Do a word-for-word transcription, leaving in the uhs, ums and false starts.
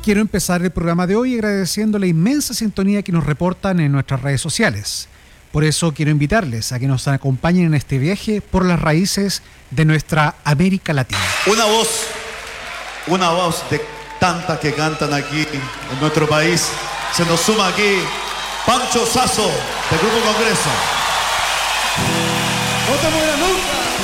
Quiero empezar el programa de hoy agradeciendo la inmensa sintonía que nos reportan en nuestras redes sociales. Por eso quiero invitarles a que nos acompañen en este viaje por las raíces de nuestra América Latina. Una voz, una voz de tantas que cantan aquí en nuestro país. Se nos suma aquí Pancho Sasso, del Grupo Congreso. ¡No te mueras nunca!